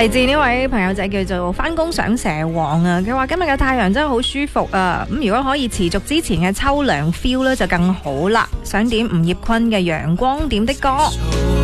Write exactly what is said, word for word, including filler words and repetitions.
嚟自呢位朋友仔叫做返工想蛇王啊，佢話今日嘅太陽真係好舒服啊，咁如果可以持續之前嘅秋涼 feel 咧就更好啦，想點吳業坤嘅陽光點的歌。